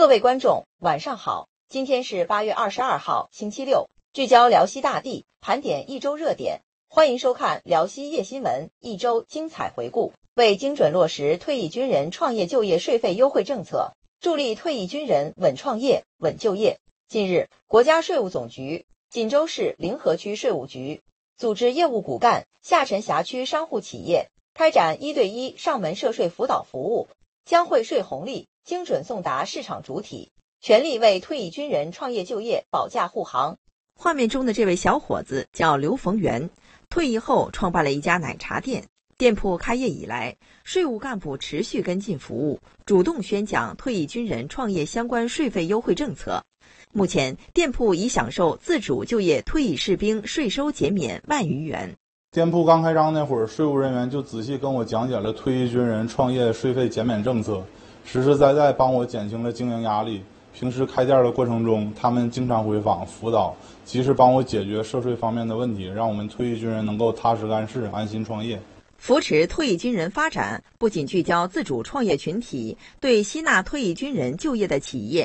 位观众，晚上好，今天是8月22号，星期六，聚焦辽西大地，盘点一周热点，欢迎收看辽西夜新闻一周精彩回顾。为精准落实退役军人创业就业税费优惠政策，助力退役军人稳创业、稳就业。近日，国家税务总局、锦州市临河区税务局组织业务骨干下沉辖区商户企业开展1对1上门涉税辅导服务，将惠税红利精准送达市场主体，全力为退役军人创业就业保驾护航。画面中的这位小伙子叫刘逢元，退役后创办了一家奶茶店。店铺开业以来，税务干部持续跟进服务，主动宣讲退役军人创业相关税费优惠政策。目前，店铺已享受自主就业退役士兵税收减免1万余元。 店铺刚开张那会儿，税务人员就仔细跟我讲解了退役军人创业税费减免政策，实实在在帮我减轻了经营压力。平时开店的过程中，他们经常回访辅导，及时帮我解决涉税方面的问题，让我们退役军人能够踏实干事，安心创业。 扶持退役军人发展，不仅聚焦自主创业群体，对吸纳退役军人就业的企业